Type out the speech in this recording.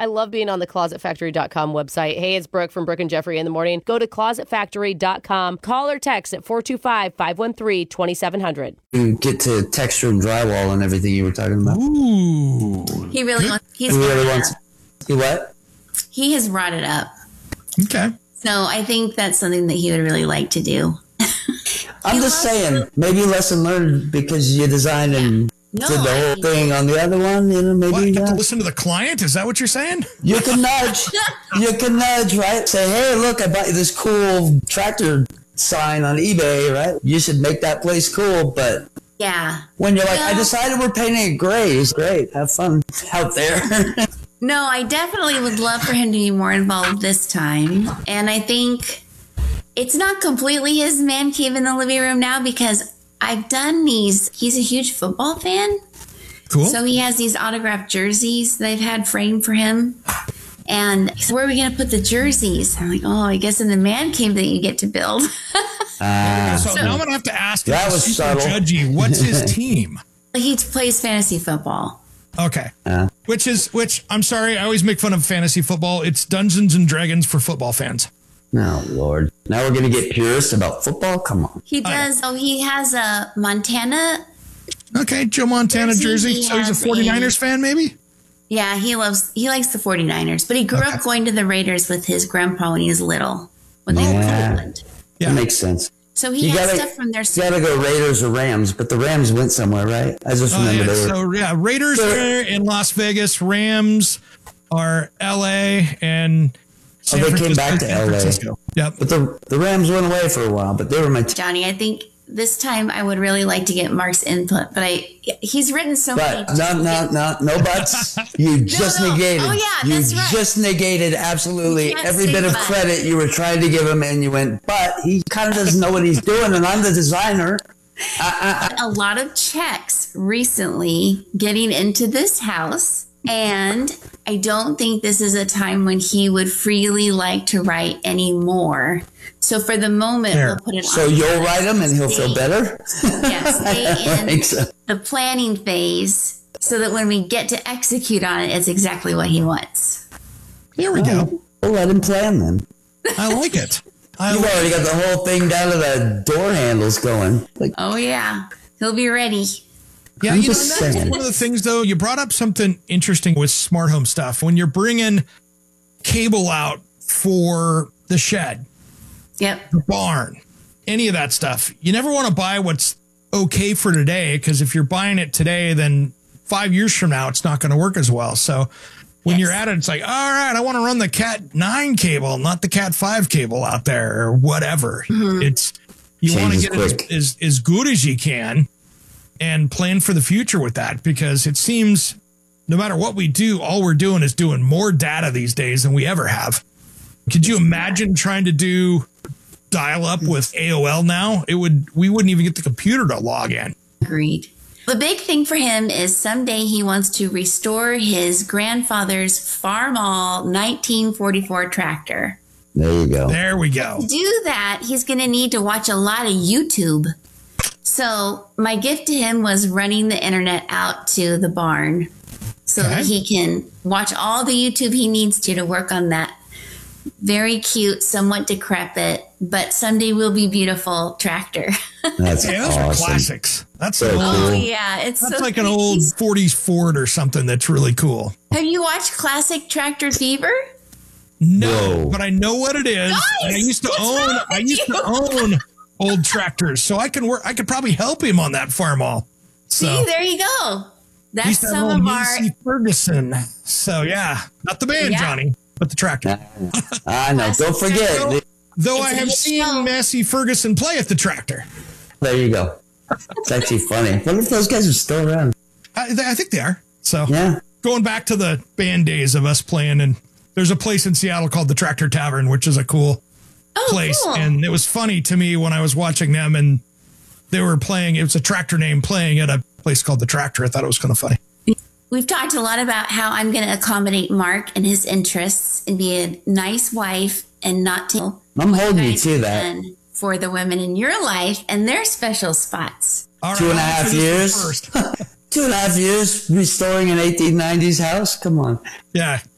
I love being on the ClosetFactory.com website. Hey, it's Brooke from Brooke and Jeffrey in the morning. Go to ClosetFactory.com. Call or text at 425-513-2700. You get to texture and drywall and everything you were talking about. Ooh. He really wants. He really wants. He what? He has brought it up. Okay. So I think that's something that he would really like to do. I'm just saying, maybe lesson learned because you designed and did the whole thing on the other one. You know, maybe what, you have to listen to the client. Is that what you're saying? You can nudge. You can nudge, right? Say, hey, look, I bought you this cool tractor sign on eBay, right? You should make that place cool. But yeah, when you're like, I decided we're painting it gray. It's great. Have fun out there. No, I definitely would love for him to be more involved this time. And I think it's not completely his man cave in the living room now because I've done these. He's a huge football fan. Cool. So he has these autographed jerseys they've had framed for him. And he said, where are we going to put the jerseys? I'm like, oh, I guess in the man cave that you get to build. So now I'm going to have to ask that was subtle. Judgy, what's his team? He plays fantasy football. Okay. Which I'm sorry, I always make fun of fantasy football. It's Dungeons and Dragons for football fans. Oh, Lord. Now we're going to get purist about football? Come on. He does. Oh, he has a Montana. Okay, Joe Montana jersey. So he's a 49ers fan, maybe? Yeah, he likes the 49ers. But he grew up going to the Raiders with his grandpa when he was little. When they were in Cleveland. Yeah. That makes sense. So he has stuff from their... You got to go Raiders or Rams, but the Rams went somewhere, right? I just remember they were... So, yeah, Raiders are in Las Vegas. Rams are L.A. and... they came back to L.A. Yep. But the Rams went away for a while, but they were my team. Johnny, I think this time I would really like to get Mark's input, but he's written so many. No buts. You just negated. Oh, yeah, that's right. You just negated absolutely every bit of credit you were trying to give him, and you went, but he kind of doesn't know what he's doing, and I'm the designer. A lot of checks recently getting into this house. And I don't think this is a time when he would freely like to write anymore. So for the moment, we'll put it on. So you'll write him and he'll feel better? Yes, stay in the planning phase so that when we get to execute on it, it's exactly what he wants. There we go. We'll let him plan then. I like it. You've already got the whole thing down to the door handles going. Oh, yeah. He'll be ready. Yeah, that's one of the things, though. You brought up something interesting with smart home stuff. When you're bringing cable out for the shed, the barn, any of that stuff, you never want to buy what's okay for today, because if you're buying it today, then 5 years from now, it's not going to work as well. So when you're at it, it's like, all right, I want to run the Cat 9 cable, not the Cat 5 cable out there or whatever. It's you want to get it as good as you can. And plan for the future with that, because it seems no matter what we do, all we're doing is doing more data these days than we ever have. Could you imagine trying to do dial up with AOL now? We wouldn't even get the computer to log in. Agreed. The big thing for him is someday he wants to restore his grandfather's Farmall 1944 tractor. There you go. There we go. To do that, he's going to need to watch a lot of YouTube. So my gift to him was running the internet out to the barn so that he can watch all the YouTube he needs to work on that very cute, somewhat decrepit, but someday will be beautiful tractor. That's those are classics. That's so cool. Oh, yeah. That's like an old 40s Ford or something that's really cool. Have you watched Classic Tractor Fever? No, but I know what it is. Nice. And I used to own old tractors, so I could probably help him on that Farmall. So, see, there you go. That's some of our Ferguson. So yeah, not the band, Johnny, but the tractor. I know. Don't forget. Though I have seen Massey Ferguson play at the tractor. There you go. It's actually funny. I wonder if those guys are still around. I think they are. So going back to the band days of us playing, and there's a place in Seattle called the Tractor Tavern, which is a cool place. Cool. And it was funny to me when I was watching them and they were playing. It was a tractor name playing at a place called the Tractor. I thought it was kind of funny. We've talked a lot about how I'm going to accommodate Mark and his interests and be a nice wife and not to. I'm holding you to that. For the women in your life and their special spots. All right, 2.5 years. 2.5 years restoring an 1890s house. Come on. Yeah.